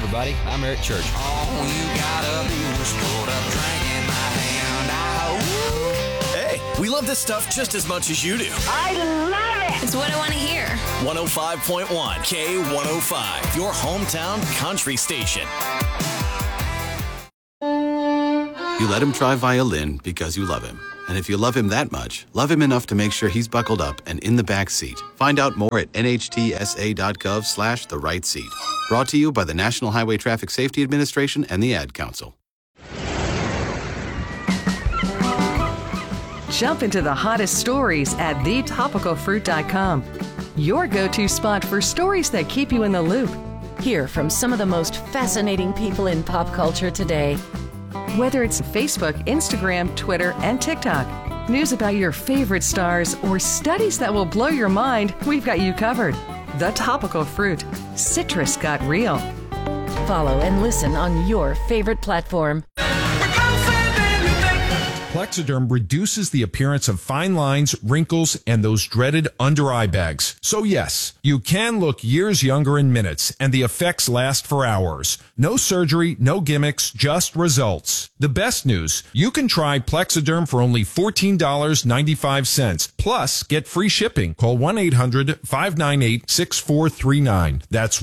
everybody. I'm Eric Church. All you gotta do is put a drink in my hand. Hey, we love this stuff just as much as you do. I love it. It's what I want to hear. 105.1 K105, your hometown country station. You let him try violin because you love him. And if you love him that much, love him enough to make sure he's buckled up and in the back seat. Find out more at nhtsa.gov/the right seat. Brought to you by the National Highway Traffic Safety Administration and the Ad Council. Jump into the hottest stories at thetopicalfruit.com. Your go-to spot for stories that keep you in the loop. Hear from some of the most fascinating people in pop culture today. Whether it's Facebook, Instagram, Twitter, and TikTok, news about your favorite stars, or studies that will blow your mind, we've got you covered. The Topical Fruit. Citrus got real. Follow and listen on your favorite platform. Plexiderm reduces the appearance of fine lines, wrinkles, and those dreaded under-eye bags. So yes, you can look years younger in minutes, and the effects last for hours. No surgery, no gimmicks, just results. The best news, you can try Plexiderm for only $14.95. Plus, get free shipping. Call 1-800-598-6439. That's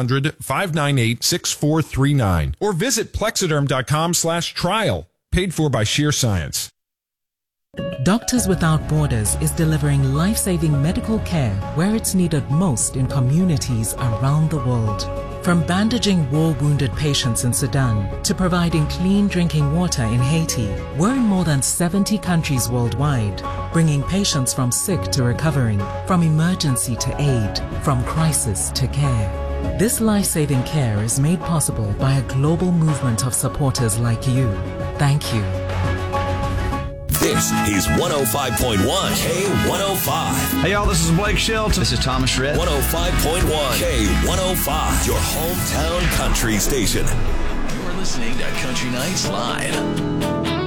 1-800-598-6439. Or visit plexiderm.com/trial. Paid for by Sheer Science. Doctors Without Borders is delivering life-saving medical care where it's needed most in communities around the world. From bandaging war-wounded patients in Sudan to providing clean drinking water in Haiti, we're in more than 70 countries worldwide, bringing patients from sick to recovering, from emergency to aid, from crisis to care. This life-saving care is made possible by a global movement of supporters like you. Thank you. This is 105.1 K105. Hey y'all, this is Blake Shelton. This is Thomas Shred. 105.1 K105, your hometown country station. You're listening to Country Nights Live.